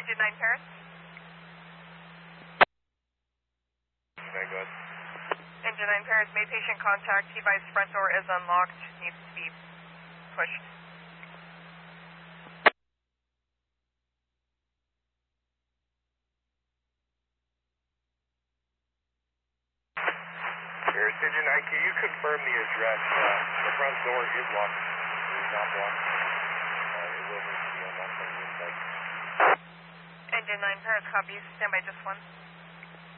Engine 9 Paris. Very good. Engine 9 Paris, may patient contact. T-Vice front door is unlocked. Needs to be pushed. Paris Engine 9, can you confirm the address? The front door is locked. It is not blocked. It will need to be unlocked on the inside. Engine 9 Paris, copy. Stand by just one.